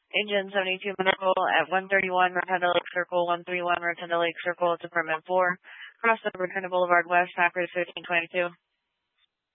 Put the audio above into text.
Engine 72 Medical at 131 Rotunda Lake Circle, 131 Rotunda Lake Circle, it's Department 4. Cross over Rotunda Boulevard West, Packers 1522.